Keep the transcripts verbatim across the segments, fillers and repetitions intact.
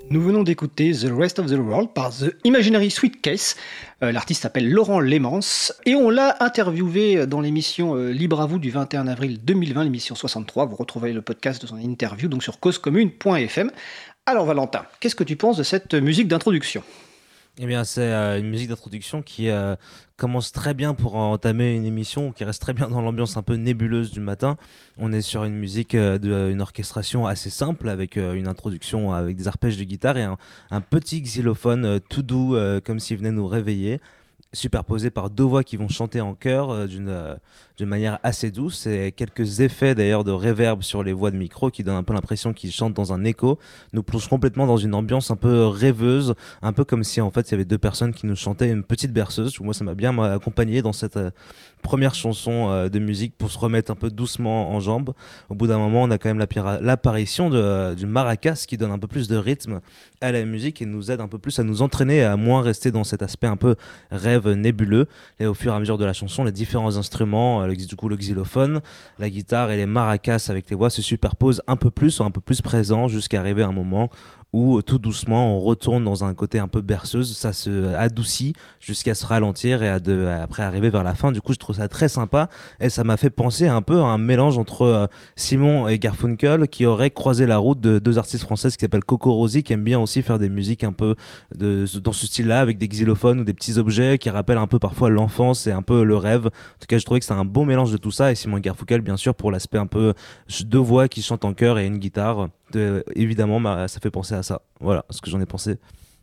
Nous venons d'écouter The Rest of the World par The Imaginary Sweetcase. Euh, l'artiste s'appelle Laurent Lemans et on l'a interviewé dans l'émission euh, Libre à vous du vingt et un avril deux mille vingt, l'émission soixante-trois. Vous retrouverez le podcast de son interview donc sur cause commune point f m. Alors Valentin, qu'est-ce que tu penses de cette musique d'introduction ? Eh bien, c'est euh, une musique d'introduction qui euh, commence très bien pour entamer une émission, qui reste très bien dans l'ambiance un peu nébuleuse du matin. On est sur une musique, euh, de, une orchestration assez simple, avec euh, une introduction avec des arpèges de guitare et un, un petit xylophone euh, tout doux, euh, comme s'il venait nous réveiller, superposé par deux voix qui vont chanter en chœur euh, d'une, euh, d'une manière assez douce, et quelques effets d'ailleurs de réverb sur les voix de micro qui donnent un peu l'impression qu'ils chantent dans un écho, nous plongent complètement dans une ambiance un peu rêveuse, un peu comme si en fait il y avait deux personnes qui nous chantaient une petite berceuse. Moi ça m'a bien moi, accompagné dans cette euh, première chanson euh, de musique pour se remettre un peu doucement en jambes. Au bout d'un moment on a quand même la, l'apparition de, euh, du maracas qui donne un peu plus de rythme à la musique et nous aide un peu plus à nous entraîner, à moins rester dans cet aspect un peu rêve nébuleux. Et au fur et à mesure de la chanson, les différents instruments, le, du coup le xylophone, la guitare et les maracas avec les voix se superposent un peu plus, sont un peu plus présents jusqu'à arriver à un moment où tout doucement on retourne dans un côté un peu berceuse, ça se adoucit jusqu'à se ralentir et à de, après arriver vers la fin. Du coup je trouve ça très sympa et ça m'a fait penser un peu à un mélange entre euh, Simon et Garfunkel qui auraient croisé la route de deux artistes françaises qui s'appellent Coco Rosie, qui aiment bien aussi faire des musiques un peu de, dans ce style là avec des xylophones ou des petits objets qui rappellent un peu parfois l'enfance et un peu le rêve. En tout cas je trouvais que c'est un beau mélange de tout ça, et Simon et Garfunkel bien sûr pour l'aspect un peu deux voix qui chantent en chœur et une guitare. De, évidemment bah, ça fait penser à ça. Voilà ce que j'en ai pensé.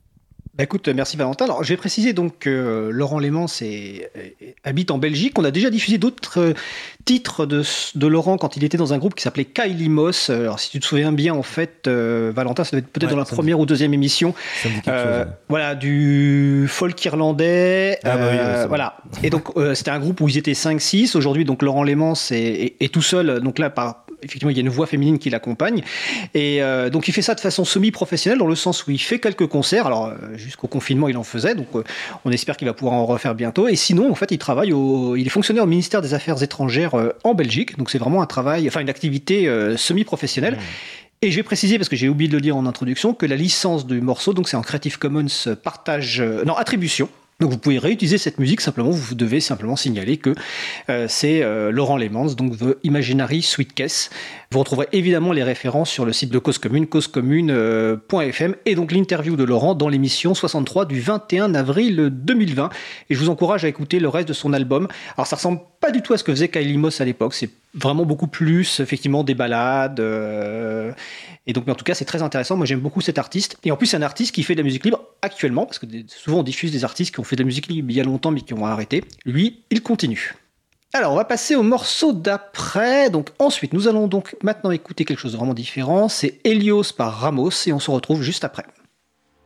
Bah écoute, merci Valentin. Alors, je vais préciser donc que euh, Laurent Lemans est, est, habite en Belgique. On a déjà diffusé d'autres euh, titres de, de Laurent quand il était dans un groupe qui s'appelait Kylie Moss. Alors, si tu te souviens bien, en fait, euh, Valentin, ça devait être peut-être ouais, dans la première dit... ou deuxième émission. Ça me dit quelque euh, chose. Ouais. Voilà, du folk irlandais. Ah bah oui, euh, ouais, voilà. Et donc, euh, c'était un groupe où ils étaient cinq six. Aujourd'hui, donc Laurent Lemans est, est, est tout seul. Donc là, par effectivement, il y a une voix féminine qui l'accompagne. Et euh, donc, il fait ça de façon semi-professionnelle, dans le sens où il fait quelques concerts. Alors, euh, jusqu'au confinement, il en faisait. Donc, euh, on espère qu'il va pouvoir en refaire bientôt. Et sinon, en fait, il travaille au... il est fonctionnaire au ministère des Affaires étrangères euh, en Belgique. Donc, c'est vraiment un travail, enfin, une activité euh, semi-professionnelle. Mmh. Et je vais préciser, parce que j'ai oublié de le dire en introduction, que la licence du morceau, donc c'est en Creative Commons partage... Euh, non, attribution. Donc vous pouvez réutiliser cette musique, simplement vous devez simplement signaler que euh, c'est euh, Laurent Lemans, donc The Imaginary Sweetcase. Vous retrouverez évidemment les références sur le site de Cause Commune, cause commune point f m, et donc l'interview de Laurent dans l'émission soixante-trois du vingt et un avril deux mille vingt. Et je vous encourage à écouter le reste de son album. Alors ça ressemble pas du tout à ce que faisait Kylie Moss à l'époque, c'est vraiment beaucoup plus effectivement des ballades. Euh, et donc, mais en tout cas, c'est très intéressant. Moi, j'aime beaucoup cet artiste. Et en plus, c'est un artiste qui fait de la musique libre actuellement, parce que souvent on diffuse des artistes qui ont fait de la musique libre il y a longtemps mais qui ont arrêté. Lui, il continue. Alors, on va passer au morceau d'après. Donc, ensuite, nous allons donc maintenant écouter quelque chose de vraiment différent. C'est Helios par Ramos et on se retrouve juste après.